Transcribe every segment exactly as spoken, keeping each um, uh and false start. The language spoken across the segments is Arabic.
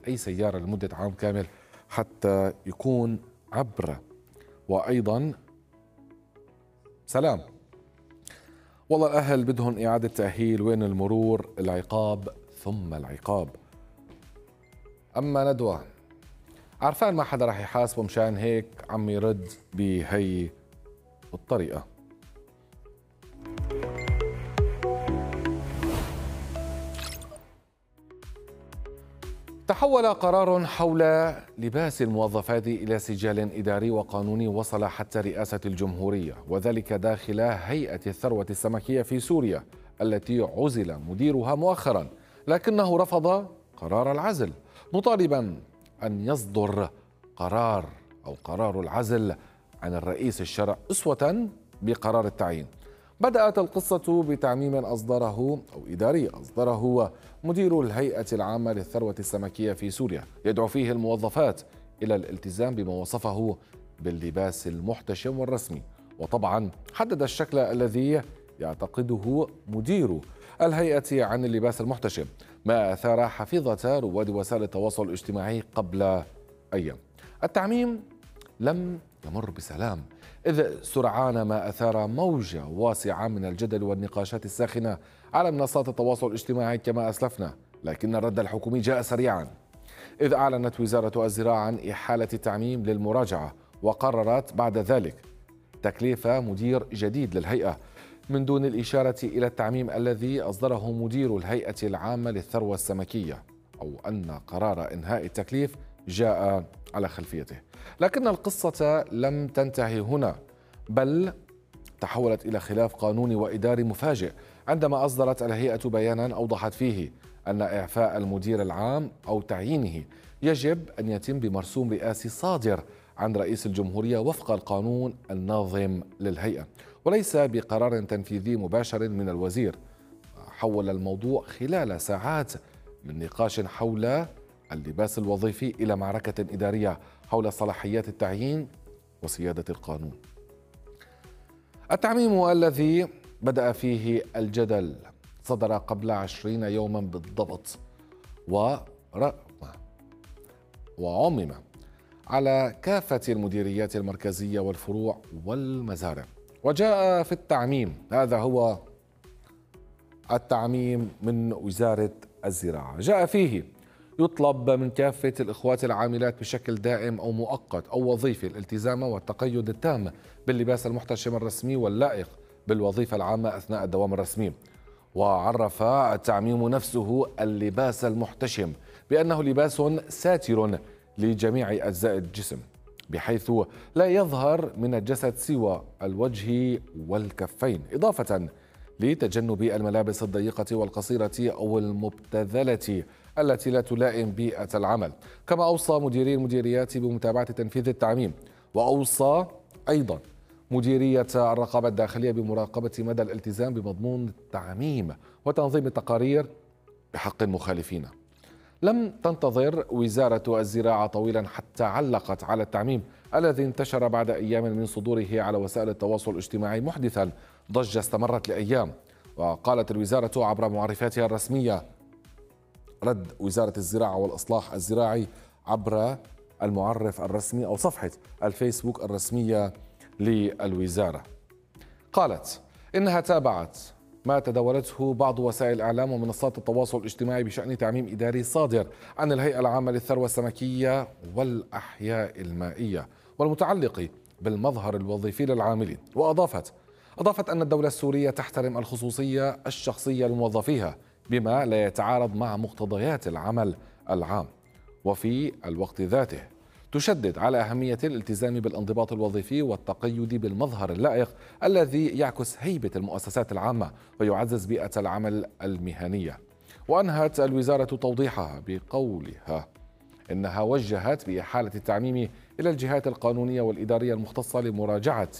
أي سيارة لمدة عام كامل حتى يكون عبرة. وأيضا سلام، والله الأهل بدهم إعادة تأهيل، وين المرور؟ العقاب ثم العقاب. أما ندوة عرفان ما حدا رح يحاسبه، مشان هيك عم يرد بهي الطريقة. تحول قرار حول لباس الموظفات إلى سجال إداري وقانوني وصل حتى رئاسة الجمهورية، وذلك داخل هيئة الثروة السمكية في سوريا التي عزل مديرها مؤخرا، لكنه رفض قرار العزل، مطالبا أن يصدر قرار أو قرار العزل عن الرئيس الشرع أسوة بقرار التعيين. بدأت القصة بتعميم أصدره أو إداري أصدره مدير الهيئة العامة للثروة السمكية في سوريا، يدعو فيه الموظفات إلى الالتزام بما وصفه باللباس المحتشم والرسمي، وطبعا حدد الشكل الذي يعتقده مدير الهيئة عن اللباس المحتشم، ما أثار حفيظة رواد وسائل التواصل الاجتماعي قبل أيام. التعميم لم يمر بسلام، إذ سرعان ما أثار موجة واسعة من الجدل والنقاشات الساخنة على منصات التواصل الاجتماعي كما أسلفنا، لكن الرد الحكومي جاء سريعا، إذ أعلنت وزارة الزراعة عن إحالة التعميم للمراجعة، وقررت بعد ذلك تكليف مدير جديد للهيئة من دون الإشارة إلى التعميم الذي أصدره مدير الهيئة العامة للثروة السمكية، أو أن قرار إنهاء التكليف جاء على خلفيته. لكن القصة لم تنتهي هنا، بل تحولت إلى خلاف قانوني وإداري مفاجئ عندما أصدرت الهيئة بيانا أوضحت فيه أن إعفاء المدير العام أو تعيينه يجب أن يتم بمرسوم رئاسي صادر عن رئيس الجمهورية وفق القانون الناظم للهيئة، وليس بقرار تنفيذي مباشر من الوزير. حول الموضوع خلال ساعات من نقاش حول اللباس الوظيفي إلى معركة إدارية حول صلاحيات التعيين وسيادة القانون. التعميم الذي بدأ فيه الجدل صدر قبل عشرين يوما بالضبط، وعمم على كافة المديريات المركزية والفروع والمزارع. وجاء في التعميم، هذا هو التعميم من وزارة الزراعة، جاء فيه يطلب من كافة الإخوات العاملات بشكل دائم أو مؤقت أو وظيفي الالتزام والتقيد التام باللباس المحتشم الرسمي واللائق بالوظيفة العامة أثناء الدوام الرسمي. وعرف التعميم نفسه اللباس المحتشم بأنه لباس ساتر لجميع أجزاء الجسم، بحيث لا يظهر من الجسد سوى الوجه والكفين، إضافة لتجنب الملابس الضيقة والقصيرة أو المبتذلة التي لا تلائم بيئة العمل. كما أوصى مديري المديريات بمتابعة تنفيذ التعميم، وأوصى أيضا مديرية الرقابة الداخلية بمراقبة مدى الالتزام بمضمون التعميم وتنظيم التقارير بحق المخالفين. لم تنتظر وزارة الزراعة طويلا حتى علقت على التعميم الذي انتشر بعد أيام من صدوره على وسائل التواصل الاجتماعي، محدثا ضجة استمرت لأيام. وقالت الوزارة عبر معرفاتها الرسمية، رد وزارة الزراعة والإصلاح الزراعي عبر المعرف الرسمي أو صفحة الفيسبوك الرسمية للوزارة، قالت إنها تابعت ما تداولته بعض وسائل الإعلام ومنصات التواصل الاجتماعي بشأن تعميم إداري صادر عن الهيئة العامة للثروة السمكية والأحياء المائية والمتعلق بالمظهر الوظيفي للعاملين. وأضافت أضافت أن الدولة السورية تحترم الخصوصية الشخصية لموظفيها بما لا يتعارض مع مقتضيات العمل العام، وفي الوقت ذاته تشدد على أهمية الالتزام بالانضباط الوظيفي والتقيد بالمظهر اللائق الذي يعكس هيبة المؤسسات العامة ويعزز بيئة العمل المهنية. وأنهت الوزارة توضيحها بقولها إنها وجهت بإحالة التعميم إلى الجهات القانونية والإدارية المختصة لمراجعة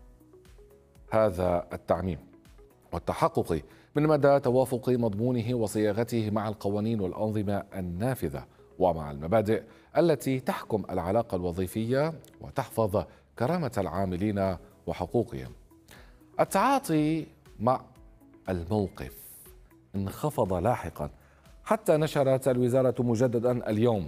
هذا التعميم والتحقق من مدى توافق مضمونه وصياغته مع القوانين والأنظمة النافذة ومع المبادئ التي تحكم العلاقة الوظيفية وتحفظ كرامة العاملين وحقوقهم. التعاطي مع الموقف انخفض لاحقا حتى نشرت الوزارة مجددا اليوم